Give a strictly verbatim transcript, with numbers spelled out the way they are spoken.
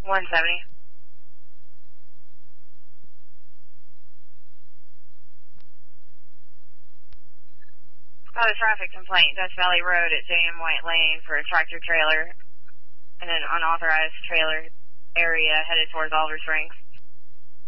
one seventy. Got a traffic complaint, Dutch Valley Road at J M White Lane for a tractor trailer in an unauthorized trailer area headed towards Alder Springs.